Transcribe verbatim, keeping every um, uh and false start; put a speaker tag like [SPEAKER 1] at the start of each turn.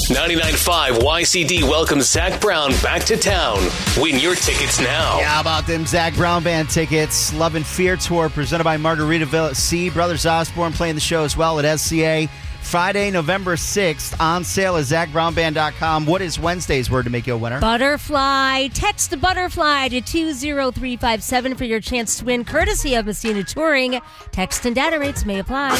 [SPEAKER 1] ninety-nine point five Y C D welcomes Zach Brown back to town. Win your tickets now.
[SPEAKER 2] Yeah, how about them Zach Brown Band tickets? Love and Fear Tour presented by Margaritaville at Sea. Brothers Osborne playing the show as well at S C A. Friday, November sixth, on sale at zach brown band dot com. What is Wednesday's word to make you a winner?
[SPEAKER 3] Butterfly. Text Butterfly to two zero three five seven for your chance to win, courtesy of Messina Touring. Text and data rates may apply.